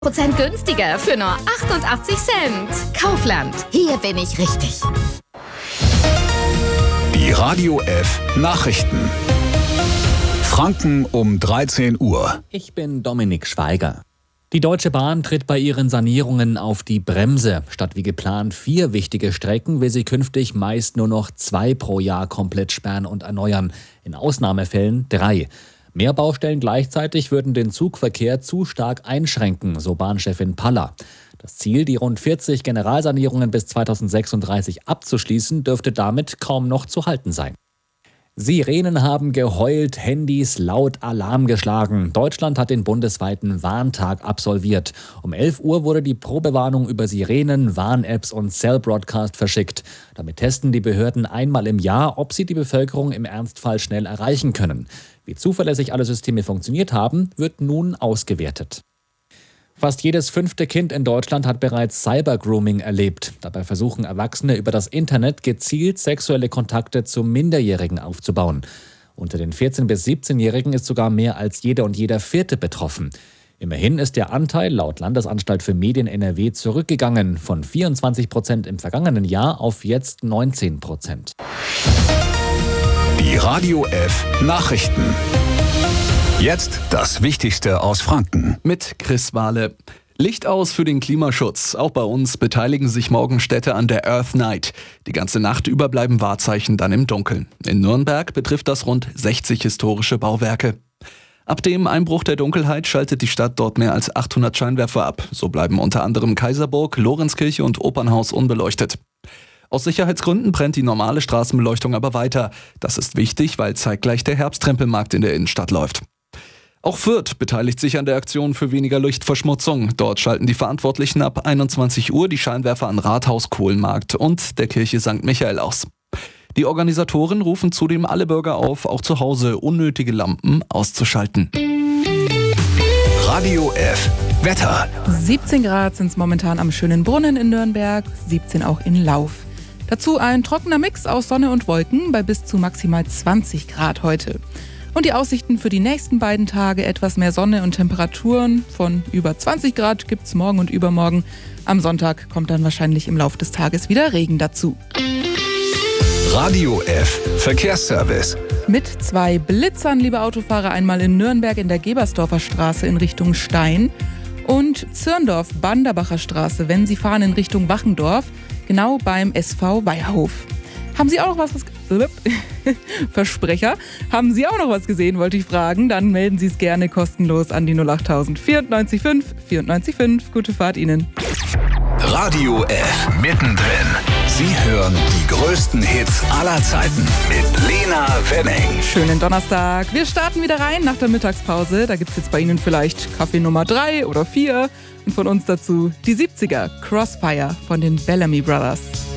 Prozent günstiger für nur 88 Cent. Kaufland, hier bin ich richtig. Die Radio F Nachrichten. Franken um 13 Uhr. Ich bin Dominik Schweiger. Die Deutsche Bahn tritt bei ihren Sanierungen auf die Bremse. Statt wie geplant 4 wichtige Strecken will sie künftig meist nur noch 2 pro Jahr komplett sperren und erneuern. In Ausnahmefällen 3. Mehr Baustellen gleichzeitig würden den Zugverkehr zu stark einschränken, so Bahnchefin Paller. Das Ziel, die rund 40 Generalsanierungen bis 2036 abzuschließen, dürfte damit kaum noch zu halten sein. Sirenen haben geheult, Handys laut Alarm geschlagen. Deutschland hat den bundesweiten Warntag absolviert. Um 11 Uhr wurde die Probewarnung über Sirenen, Warn-Apps und Cell-Broadcast verschickt. Damit testen die Behörden einmal im Jahr, ob sie die Bevölkerung im Ernstfall schnell erreichen können. Wie zuverlässig alle Systeme funktioniert haben, wird nun ausgewertet. Fast jedes 5. Kind in Deutschland hat bereits Cybergrooming erlebt. Dabei versuchen Erwachsene über das Internet gezielt sexuelle Kontakte zu Minderjährigen aufzubauen. Unter den 14- bis 17-Jährigen ist sogar mehr als jeder und jeder 4. betroffen. Immerhin ist der Anteil laut Landesanstalt für Medien NRW zurückgegangen, von 24% im vergangenen Jahr auf jetzt 19%. Die Radio F Nachrichten. Jetzt das Wichtigste aus Franken. Mit Chris Wahle. Licht aus für den Klimaschutz. Auch bei uns beteiligen sich morgen Städte an der Earth Night. Die ganze Nacht über bleiben Wahrzeichen dann im Dunkeln. In Nürnberg betrifft das rund 60 historische Bauwerke. Ab dem Einbruch der Dunkelheit schaltet die Stadt dort mehr als 800 Scheinwerfer ab. So bleiben unter anderem Kaiserburg, Lorenzkirche und Opernhaus unbeleuchtet. Aus Sicherheitsgründen brennt die normale Straßenbeleuchtung aber weiter. Das ist wichtig, weil zeitgleich der Herbsttrempelmarkt in der Innenstadt läuft. Auch Fürth beteiligt sich an der Aktion für weniger Lichtverschmutzung. Dort schalten die Verantwortlichen ab 21 Uhr die Scheinwerfer an Rathaus, Kohlenmarkt und der Kirche St. Michael aus. Die Organisatoren rufen zudem alle Bürger auf, auch zu Hause unnötige Lampen auszuschalten. Radio F Wetter. 17 Grad sind es momentan am schönen Brunnen in Nürnberg, 17 auch in Lauf. Dazu ein trockener Mix aus Sonne und Wolken bei bis zu maximal 20 Grad heute. Und die Aussichten für die nächsten beiden Tage: etwas mehr Sonne und Temperaturen von über 20 Grad gibt es morgen und übermorgen. Am Sonntag kommt dann wahrscheinlich im Laufe des Tages wieder Regen dazu. Radio F Verkehrsservice. Mit 2 Blitzern, liebe Autofahrer, einmal in Nürnberg in der Gebersdorfer Straße in Richtung Stein und Zürndorf-Banderbacher Straße, wenn Sie fahren in Richtung Wachendorf, genau beim SV Weierhof. Haben Sie auch noch was Versprecher. Haben Sie auch noch was gesehen, wollte ich fragen? Dann melden Sie es gerne kostenlos an die 08000 94 5 94 5. Gute Fahrt Ihnen. Radio F mittendrin. Sie hören die größten Hits aller Zeiten mit Lena Wenning. Schönen Donnerstag. Wir starten wieder rein nach der Mittagspause. Da gibt es jetzt bei Ihnen vielleicht Kaffee Nummer 3 oder 4. Und von uns dazu die 70er Crossfire von den Bellamy Brothers.